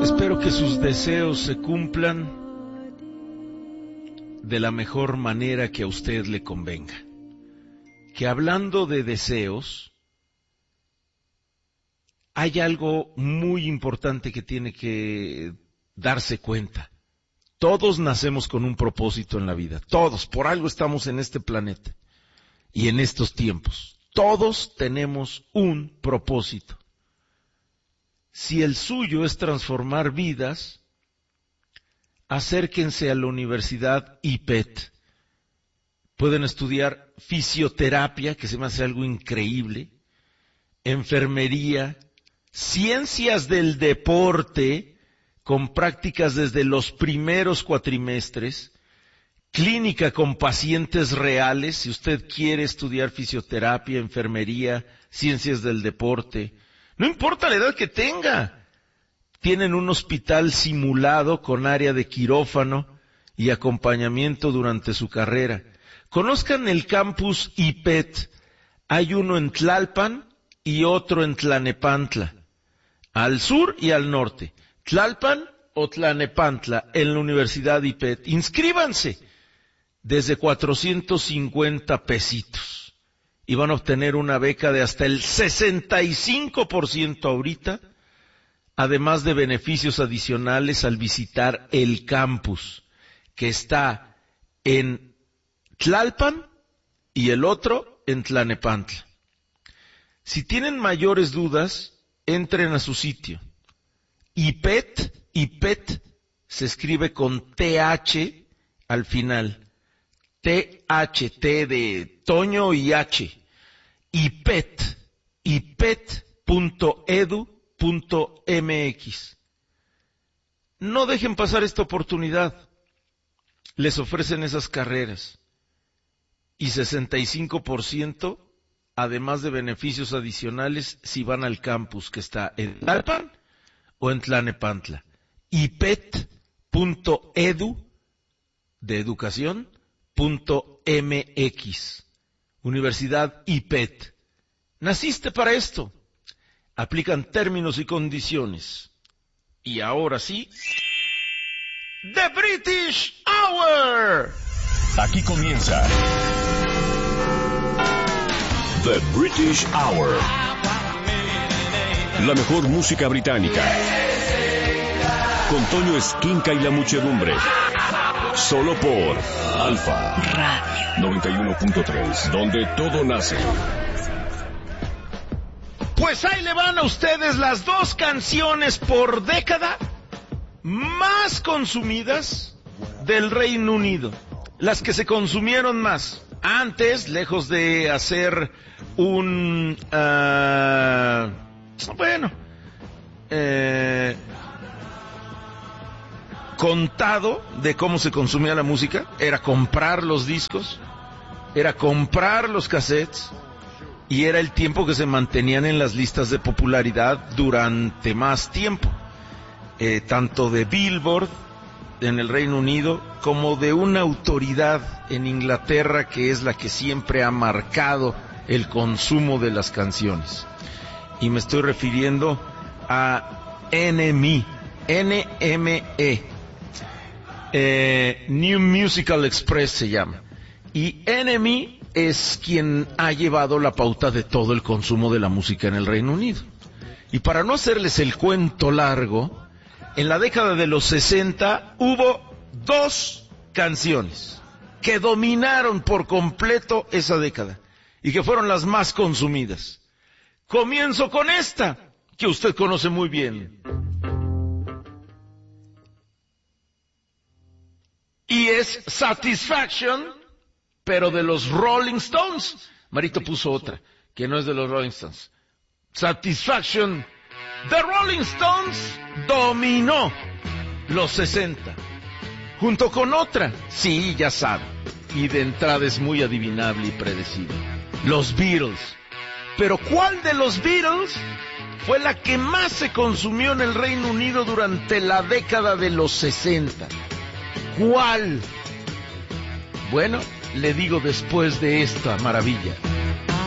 Espero que sus deseos se cumplan de la mejor manera que a usted le convenga. Que hablando de deseos, hay algo muy importante que tiene que darse cuenta. Todos nacemos con un propósito en la vida. Todos, por algo estamos en este planeta y en estos tiempos. Todos tenemos un propósito. Si el suyo es transformar vidas, acérquense a la Universidad IPET. Pueden estudiar fisioterapia, que se me hace algo increíble, enfermería, ciencias del deporte, con prácticas desde los primeros cuatrimestres, clínica con pacientes reales, si usted quiere estudiar fisioterapia, enfermería, ciencias del deporte, no importa la edad que tenga. Tienen un hospital simulado con área de quirófano y acompañamiento durante su carrera. Conozcan el campus IPET. Hay uno en Tlalpan y otro en Tlanepantla, al sur y al norte. Tlalpan o Tlanepantla en la Universidad IPET. Inscríbanse desde 450 pesitos. Y van a obtener una beca de hasta el 65% ahorita, además de beneficios adicionales al visitar el campus, que está en Tlalpan y el otro en Tlanepantla. Si tienen mayores dudas, entren a su sitio. IPET se escribe con TH al final. T de Toño y H. ipet.edu.mx. No dejen pasar esta oportunidad. Les ofrecen esas carreras. Y 65%, además de beneficios adicionales, si van al campus que está en Tlalpan o en Tlanepantla. ipet.edu de educación .mx. Universidad IPET. Naciste para esto. Aplican términos y condiciones. Y ahora sí, The British Hour. Aquí comienza The British Hour. La mejor música británica. Con Toño Esquinca y la muchedumbre. Solo por Alfa Radio 91.3, donde todo nace. Pues ahí le van a ustedes las dos canciones por década más consumidas del Reino Unido. Las que se consumieron más. Antes, lejos de hacer un... contado de cómo se consumía la música, era comprar los discos, era comprar los cassettes, y era el tiempo que se mantenían en las listas de popularidad durante más tiempo, tanto de Billboard en el Reino Unido, como de una autoridad en Inglaterra que es la que siempre ha marcado el consumo de las canciones. Y me estoy refiriendo a NME. New Musical Express se llama. Y NME es quien ha llevado la pauta de todo el consumo de la música en el Reino Unido. Y para no hacerles el cuento largo, en la década de los 60 hubo dos canciones que dominaron por completo esa década y que fueron las más consumidas. Comienzo con esta, que usted conoce muy bien. Y es Satisfaction, pero de los Rolling Stones. Marito puso otra, que no es de los Rolling Stones. Satisfaction, The Rolling Stones dominó los 60. Junto con otra, sí, ya sabe, y de entrada es muy adivinable y predecible. Los Beatles. Pero ¿cuál de los Beatles fue la que más se consumió en el Reino Unido durante la década de los 60? ¿Cuál? Bueno, le digo después de esta maravilla.